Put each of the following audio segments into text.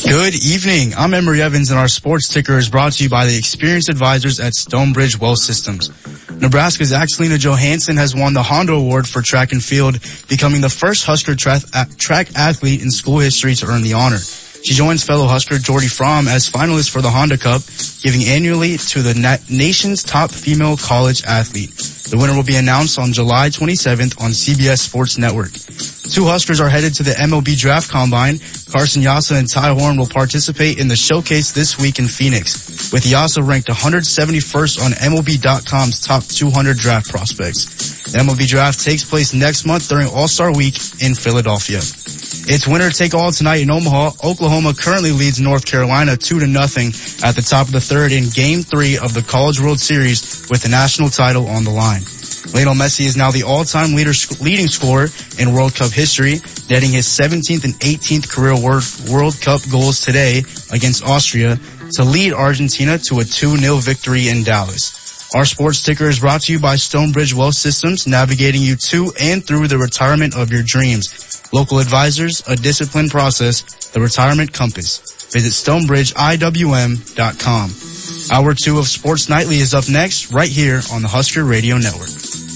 Good evening. I'm Emery Evans, and our sports ticker is brought to you by the experienced advisors at Stonebridge Wealth Systems. Nebraska's Axelina Johansson has won the Honda Award for track and field, becoming the first Husker track athlete in school history to earn the honor. She joins fellow Husker Jordy Fromm as finalist for the Honda Cup, giving annually to the nation's top female college athlete. The winner will be announced on July 27th on CBS Sports Network. Two Huskers are headed to the MLB Draft Combine. Carson Yassa and Ty Horn will participate in the showcase this week in Phoenix, with Yassa ranked 171st on MLB.com's top 200 draft prospects. The MLB Draft takes place next month during All-Star Week in Philadelphia. It's winner take all tonight in Omaha. Oklahoma currently leads North Carolina 2-0 at the top of the third in Game 3 of the College World Series with the national title on the line. Lionel Messi is now the all-time leading scorer in World Cup history, netting his 17th and 18th career World Cup goals today against Austria to lead Argentina to a 2-0 victory in Dallas. Our sports ticker is brought to you by Stonebridge Wealth Systems, navigating you to and through the retirement of your dreams. Local advisors, a disciplined process, the retirement compass. Visit StonebridgeIWM.com. Hour 2 of Sports Nightly is up next, right here on the Husker Radio Network.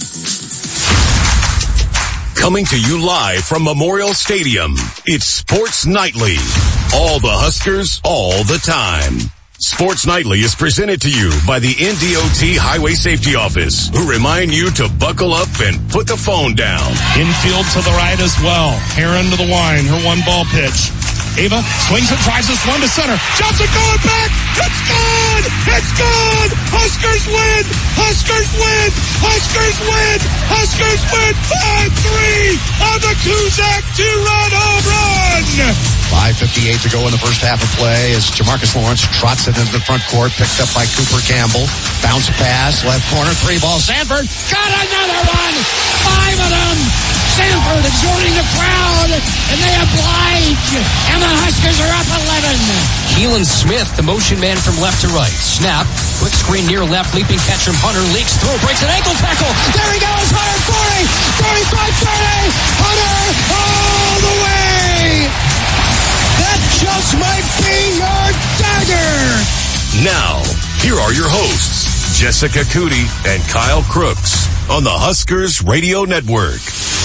Coming to you live from Memorial Stadium, it's Sports Nightly. All the Huskers, all the time. Sports Nightly is presented to you by the NDOT Highway Safety Office, who remind you to buckle up and put the phone down. Infield to the right as well. Heron to the wine, her one ball pitch. Ava swings and tries this one to center. Johnson going back. It's good. It's good. Huskers win. Huskers win. Huskers win. Huskers win 5-3 on the Kuzak two-run home run. 5:58 to go in the first half of play as Jamarcus Lawrence trots it into the front court, picked up by Cooper Campbell. Bounce pass, left corner, 3-ball. Sanford got another one. 5 of them. Sanford exhorting the crowd, and they oblige. And the Huskers are up 11. Keelan Smith, the motion man from left to right. Snap, quick screen near left, leaping catch from Hunter, leaks through, breaks an ankle tackle. There he goes, Hunter, 40, 35, 30. Hunter all the way. That just might be your dagger. Now, here are your hosts, Jessica Cootie and Kyle Crooks on the Huskers Radio Network.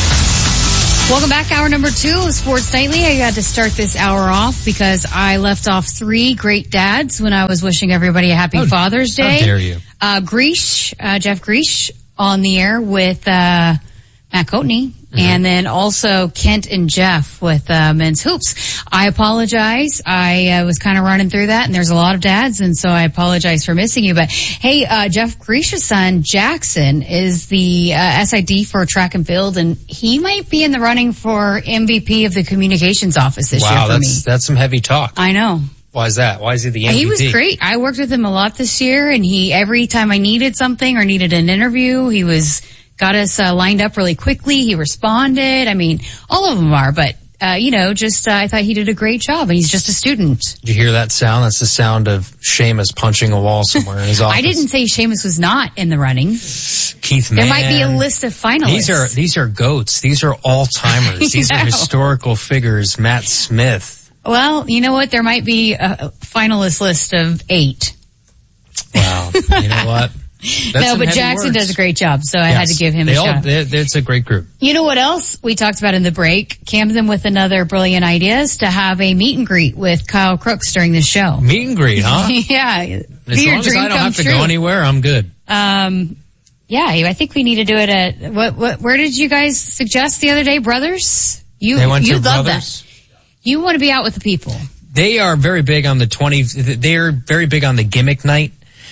Welcome back. Hour number 2 of Sports Nightly. I had to start this hour off because I left off 3 great dads when I was wishing everybody a happy Father's Day. How dare you? Jeff Greesh on the air with Matt Coatney. And then also Kent and Jeff with Men's Hoops. I apologize. I was kind of running through that, and there's a lot of dads, and so I apologize for missing you. But, hey, Jeff Greesh's son, Jackson, is the SID for track and field, and he might be in the running for MVP of the communications office this year for me. Wow, that's some heavy talk. I know. Why is that? Why is he the MVP? He was great. I worked with him a lot this year, and every time I needed something or needed an interview, he got us lined up really quickly. He responded. I mean, all of them are, but, I thought he did a great job, and he's just a student. Did you hear that sound? That's the sound of Seamus punching a wall somewhere in his office. I didn't say Seamus was not in the running. Keith Mann. There might be a list of finalists. These are goats. These are all-timers. These are historical figures. Matt Smith. Well, you know what? There might be a finalist list of 8. Wow. You know what? No, but Jackson does a great job, so I had to give him a shout. It's a great group. You know what else we talked about in the break? Camden with another brilliant idea is to have a meet and greet with Kyle Crooks during the show. Meet and greet, huh? Yeah. As long as I don't have to go anywhere, I'm good. Yeah, I think we need to do it at, where did you guys suggest the other day, Brothers? You love Brothers? That. You want to be out with the people. They are very big on they're very big on the gimmick night.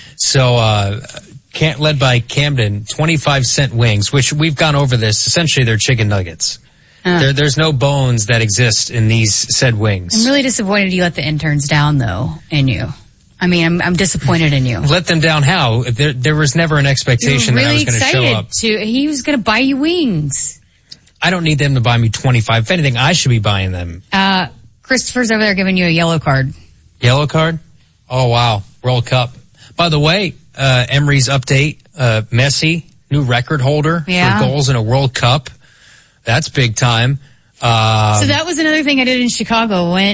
So, led by Camden, 25-cent wings, which we've gone over this. Essentially, they're chicken nuggets. There's no bones that exist in these said wings. I'm really disappointed you let the interns down, though, in you. I mean, I'm disappointed in you. Let them down how? There was never an expectation that I was going to show up. He was going to buy you wings. I don't need them to buy me 25. If anything, I should be buying them. Christopher's over there giving you a yellow card. Yellow card? Oh, wow. World Cup. By the way, Emery's update, Messi, new record holder for goals in a World Cup. That's big time. So that was another thing I did in Chicago. Went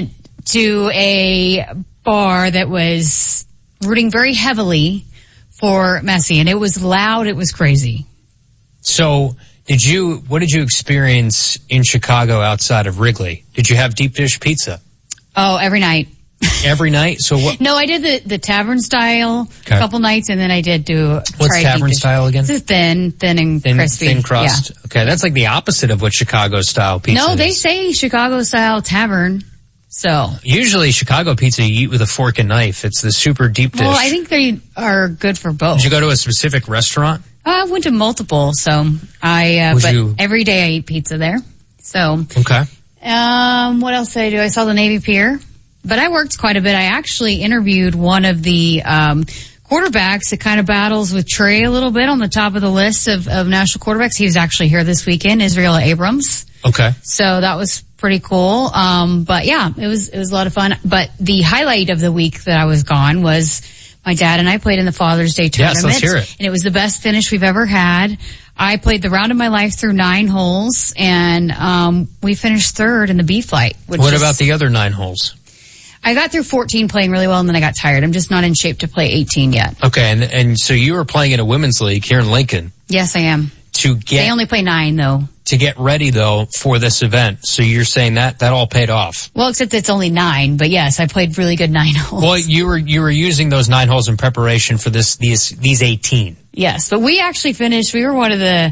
to a bar that was rooting very heavily for Messi, and it was loud. It was crazy. So, what did you experience in Chicago outside of Wrigley? Did you have deep dish pizza? Oh, every night. Every night? So what? No, I did the tavern style a couple nights, and then I did do. What's tavern style again? This is thin and crispy. Thin crust. Yeah. Okay, that's like the opposite of what Chicago style pizza is. No, they say Chicago style tavern. So usually Chicago pizza you eat with a fork and knife. It's the super deep dish. Well, I think they are good for both. Did you go to a specific restaurant? I went to multiple, so every day I eat pizza there. So okay. What else did I do? I saw the Navy Pier, but I worked quite a bit. I actually interviewed one of the quarterbacks that kind of battles with Trey a little bit on the top of the list of national quarterbacks. He was actually here this weekend, Israel Abrams. Okay. So that was pretty cool. But yeah, it was a lot of fun. But the highlight of the week that I was gone was my dad and I played in the Father's Day tournament. Yes, let's hear it. And it was the best finish we've ever had. I played the round of my life through 9 holes, and we finished third in the B flight. What about the other 9 holes? I got through 14 playing really well, and then I got tired. I'm just not in shape to play 18 yet. Okay, and so you were playing in a women's league here in Lincoln. Yes, I am. They only play 9, though. To get ready, though, for this event. So you're saying that all paid off? Well, except it's only 9, but yes, I played really good 9 holes. Well, you were using those 9 holes in preparation for these 18. Yes, but we actually finished. We were one of the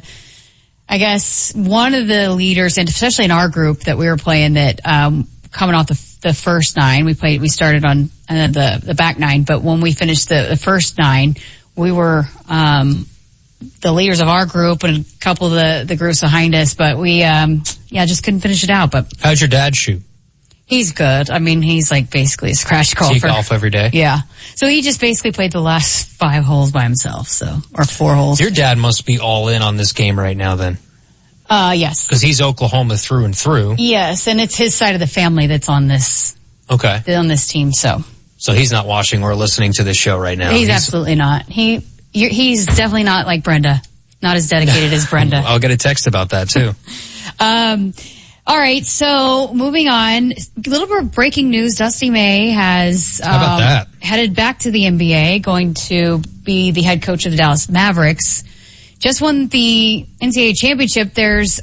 leaders, and especially in our group that we were playing, that coming off the first 9, we started on the back 9, but when we finished the first 9, we were the leaders of our group and a couple of the groups behind us, but we just couldn't finish it out. But how'd your dad shoot? He's good. I mean, he's like basically a scratch golfer. Does he golf every day? Yeah. So he just basically played the last 5 holes by himself, or 4 holes. Your dad must be all in on this game right now then. Yes. Because he's Oklahoma through and through. Yes, and it's his side of the family that's on this. Okay. On this team, so. So he's not watching or listening to this show right now. He's absolutely not. He's definitely not like Brenda. Not as dedicated as Brenda. I'll get a text about that too. All right, so moving on, a little bit of breaking news. Dusty May has How about that? Headed back to the NBA, going to be the head coach of the Dallas Mavericks. Just won the NCAA championship. There's,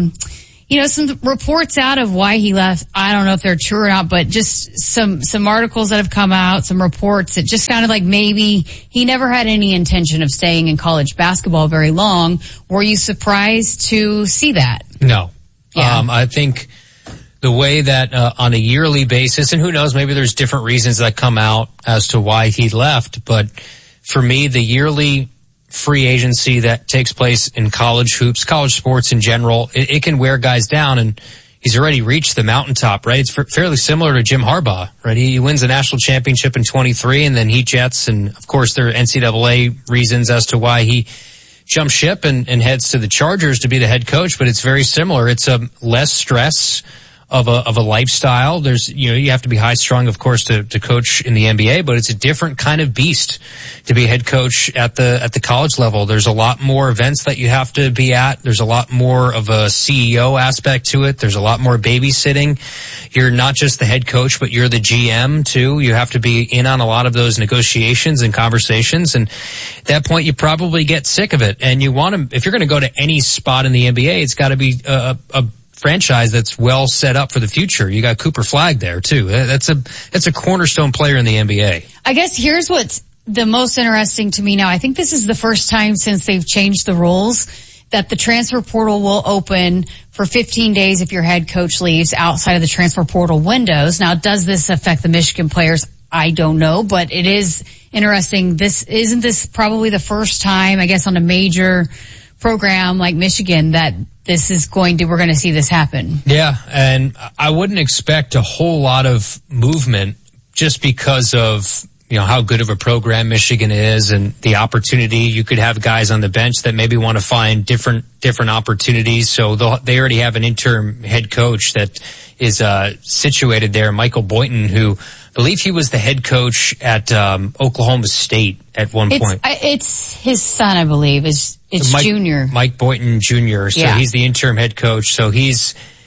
some reports out of why he left. I don't know if they're true or not, but just some articles that have come out, some reports that just sounded like maybe he never had any intention of staying in college basketball very long. Were you surprised to see that? No. Yeah. I think the way that on a yearly basis, and who knows, maybe there's different reasons that come out as to why he left, but for me, the yearly free agency that takes place in college hoops, college sports in general, it can wear guys down, and he's already reached the mountaintop, right? It's fairly similar to Jim Harbaugh, right? He wins the national championship in 23, and then he jets, and of course there are NCAA reasons as to why he jumps ship and heads to the Chargers to be the head coach, but it's very similar. It's a less stress of a lifestyle. There's, you have to be high strung, of course, to coach in the NBA, but it's a different kind of beast to be a head coach at the college level. There's a lot more events that you have to be at. There's a lot more of a CEO aspect to it. There's a lot more babysitting. You're not just the head coach, but you're the GM too. You have to be in on a lot of those negotiations and conversations. And at that point, you probably get sick of it. And you want to, if you're going to go to any spot in the NBA, it's got to be a franchise that's well set up for the future. You got Cooper Flagg there too. That's a cornerstone player in the NBA. I guess here's what's the most interesting to me now. I think this is the first time since they've changed the rules that the transfer portal will open for 15 days if your head coach leaves outside of the transfer portal windows. Now, does this affect the Michigan players? I don't know, but it is interesting. Isn't this probably the first time, I guess, on a major program like Michigan that we're going to see this happen. Yeah, and I wouldn't expect a whole lot of movement just because of, how good of a program Michigan is and the opportunity. You could have guys on the bench that maybe want to find different opportunities. So they already have an interim head coach that is situated there, Michael Boynton, who I believe he was the head coach at Oklahoma State at one point. It's his son, I believe. It's Junior. Mike Boynton Jr. So he's the interim head coach. So he's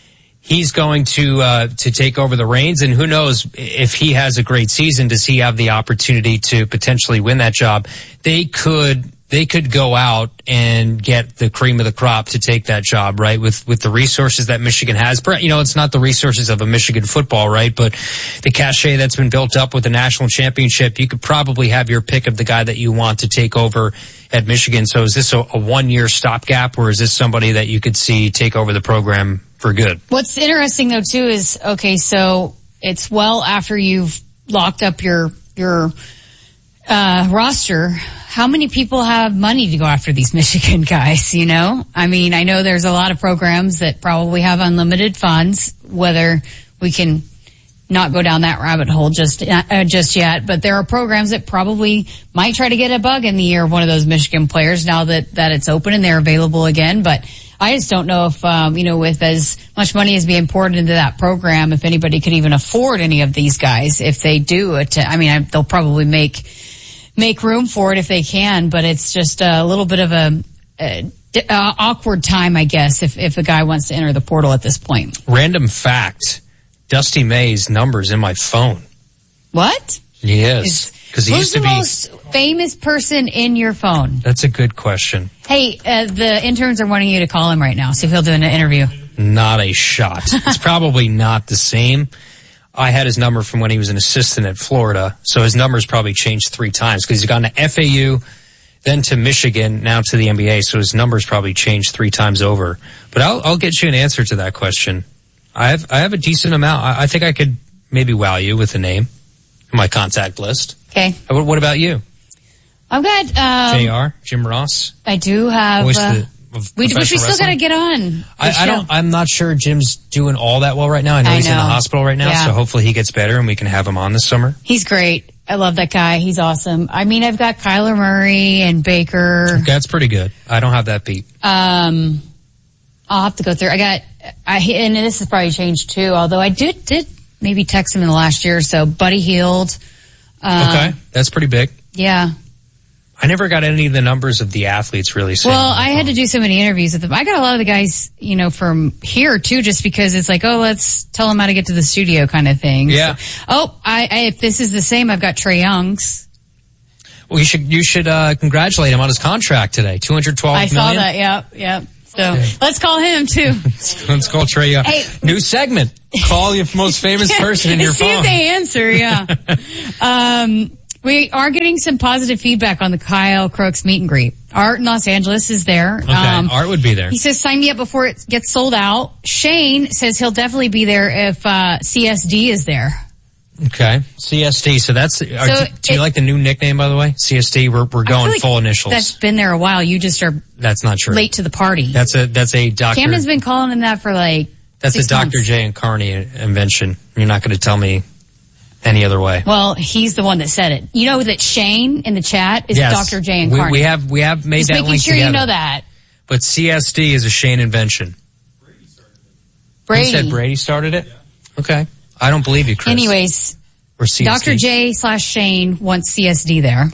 he's going to take over the reins, and who knows if he has a great season, does he have the opportunity to potentially win that job? They could go out and get the cream of the crop to take that job, right? With the resources that Michigan has. You know, it's not the resources of a Michigan football, right? But the cachet that's been built up with the national championship, you could probably have your pick of the guy that you want to take over at Michigan. So is this a 1-year stopgap, or is this somebody that you could see take over the program for good? What's interesting though too is, okay, so it's well after you've locked up your roster. How many people have money to go after these Michigan guys, you know? I mean, I know there's a lot of programs that probably have unlimited funds, whether we can not go down that rabbit hole just yet, but there are programs that probably might try to get a bug in the ear of one of those Michigan players now that it's open and they're available again. But I just don't know if, with as much money as being poured into that program, if anybody could even afford any of these guys if they do it. They'll probably make room for it if they can, but it's just a little bit of a awkward time, I guess, if a guy wants to enter the portal at this point. Random fact, Dusty May's number's in my phone. What? He is. Because he used to be. Who's the most famous person in your phone? That's a good question. Hey, the interns are wanting you to call him right now, see if he'll do an interview. Not a shot. It's probably not the same. I had his number from when he was an assistant at Florida, so his number's probably changed 3 times because he's gone to FAU, then to Michigan, now to the NBA, so his number's probably changed 3 times over. But I'll get you an answer to that question. I have a decent amount. I think I could maybe wow you with a name in my contact list. Okay. What about you? I've got JR, Jim Ross. I do have. Which we still got to get on. I'm not sure Jim's doing all that well right now. I know he's in the hospital right now, so hopefully he gets better and we can have him on this summer. He's great. I love that guy. He's awesome. I mean, I've got Kyler Murray and Baker. That's pretty good. I don't have that beat. I'll have to go through. And this has probably changed too, although I did maybe text him in the last year or so. Buddy Hield. Okay. That's pretty big. Yeah. I never got any of the numbers of the athletes really. Well, I had to do so many interviews with them. I got a lot of the guys, from here too, just because it's like, let's tell them how to get to the studio kind of thing. Yeah. So, if this is the same, I've got Trae Young's. Well, you should congratulate him on his contract today. $212 million. I saw that. Yep. So let's call him too. Let's call Trae Young. Hey. New segment. Call your most famous person in your phone. See if they answer. Yeah. We are getting some positive feedback on the Kyle Crooks meet and greet. Art in Los Angeles is there. Okay, Art would be there. He says, sign me up before it gets sold out. Shane says he'll definitely be there if CSD is there. Okay, CSD. So that's. Do you like the new nickname, by the way? CSD. We're going full initials. That's been there a while. You just are. That's not true. Late to the party. That's a Dr. Camden's been calling him that for like. That's 6 a Dr. months. J and Carney invention. You're not going to tell me any other way. Well, he's the one that said it. You know that Shane in the chat is Dr. J and Carney. We have made just that making link sure together. You know that. But CSD is a Shane invention. Brady. You said Brady started it? Okay. I don't believe you, Chris. Anyways, or CSD. Dr. J/Shane wants CSD there.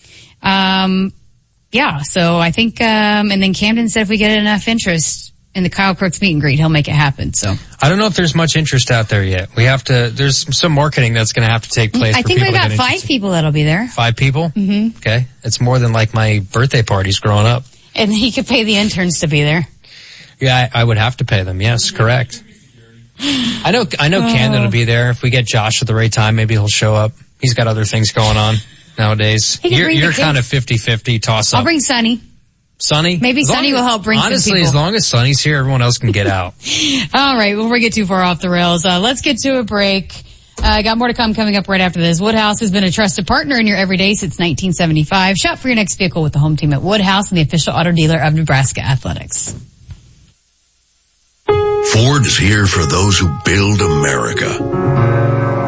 So I think, and then Camden said if we get enough interest in the Kyle Crooks meet and greet, he'll make it happen. So I don't know if there's much interest out there yet. There's some marketing that's going to have to take place. I think we've got 5 people that'll be there. 5 people? Mm-hmm. Okay. It's more than like my birthday parties growing up. And he could pay the interns to be there. Yeah, I would have to pay them. Yes, correct. I know Camden will be there. If we get Josh at the right time, maybe he'll show up. He's got other things going on nowadays. You're kind of 50-50 toss up. I'll bring Sonny. Sonny? Maybe Sonny will help bring some people. Honestly, as long as Sonny's here, everyone else can get out. All right, before we get too far off the rails, let's get to a break. Got more to come coming up right after this. Woodhouse has been a trusted partner in your everyday since 1975. Shop for your next vehicle with the home team at Woodhouse and the official auto dealer of Nebraska Athletics. Ford is here for those who build America.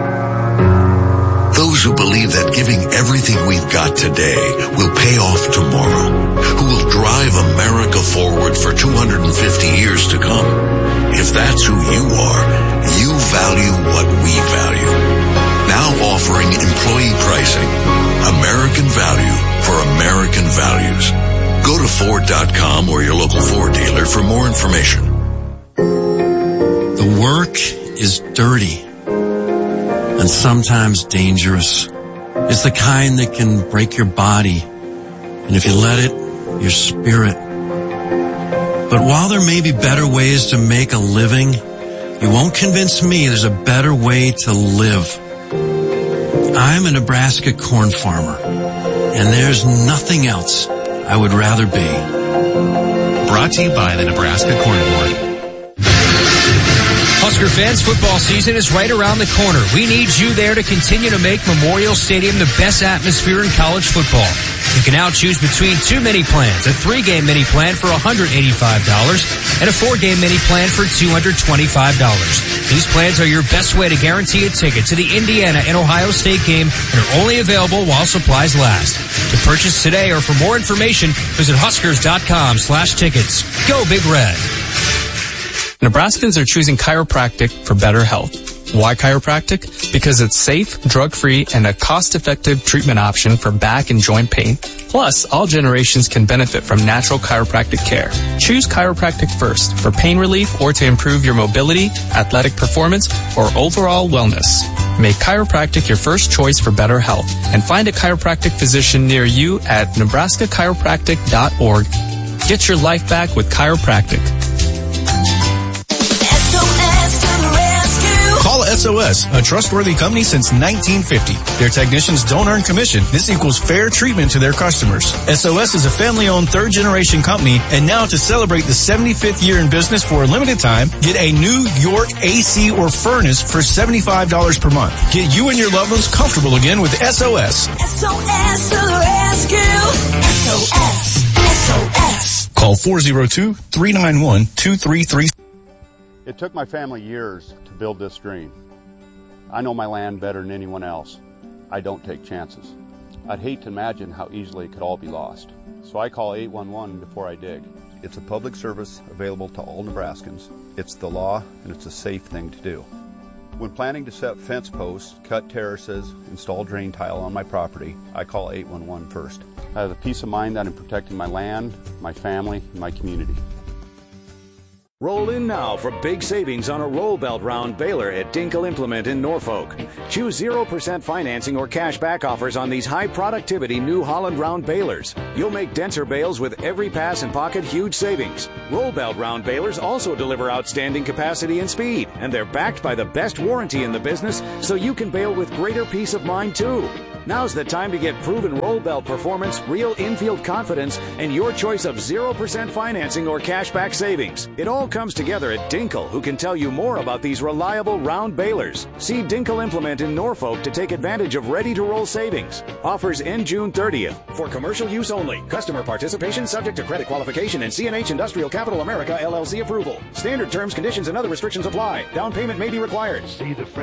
Those who believe that giving everything we've got today will pay off tomorrow. Who will drive America forward for 250 years to come. If that's who you are, you value what we value. Now offering employee pricing. American value for American values. Go to Ford.com or your local Ford dealer for more information. The word is dirty and sometimes dangerous. It's the kind that can break your body, and if you let it, your spirit. But while there may be better ways to make a living, you won't convince me there's a better way to live. I'm a Nebraska corn farmer, and there's nothing else I would rather be. Brought to you by the Nebraska Corn Board. Husker fans, football season is right around the corner. We need you there to continue to make Memorial Stadium the best atmosphere in college football. You can now choose between 2 mini plans, a 3-game mini plan for $185 and a 4-game mini plan for $225. These plans are your best way to guarantee a ticket to the Indiana and Ohio State game and are only available while supplies last. To purchase today or for more information, visit Huskers.com/tickets. Go Big Red. Nebraskans are choosing chiropractic for better health. Why chiropractic? Because it's safe, drug-free, and a cost-effective treatment option for back and joint pain. Plus, all generations can benefit from natural chiropractic care. Choose chiropractic first for pain relief or to improve your mobility, athletic performance, or overall wellness. Make chiropractic your first choice for better health and find a chiropractic physician near you at nebraskachiropractic.org. Get your life back with chiropractic. Call SOS, a trustworthy company since 1950. Their technicians don't earn commission. This equals fair treatment to their customers. SOS is a family-owned third-generation company, and now to celebrate the 75th year in business for a limited time, get a New York AC or furnace for $75 per month. Get you and your loved ones comfortable again with SOS. SOS to the rescue. SOS. SOS. Call 402-391-2333. It took my family years to build this dream. I know my land better than anyone else. I don't take chances. I'd hate to imagine how easily it could all be lost. So I call 811 before I dig. It's a public service available to all Nebraskans. It's the law, and it's a safe thing to do. When planning to set fence posts, cut terraces, install drain tile on my property, I call 811 first. I have the peace of mind that I'm protecting my land, my family, and my community. Roll in now for big savings on a roll belt round baler at Dinkel Implement in Norfolk. Choose 0% financing or cash back offers on these high productivity New Holland round balers. You'll make denser bales with every pass and pocket huge savings. Roll belt round balers also deliver outstanding capacity and speed, and they're backed by the best warranty in the business, so you can bale with greater peace of mind too. Now's the time to get proven roll belt performance, real infield confidence, and your choice of 0% financing or cashback savings. It all comes together at Dinkel, who can tell you more about these reliable round balers. See Dinkel Implement in Norfolk to take advantage of ready-to-roll savings. Offers end June 30th. For commercial use only. Customer participation subject to credit qualification and CNH Industrial Capital America LLC approval. Standard terms, conditions, and other restrictions apply. Down payment may be required. See the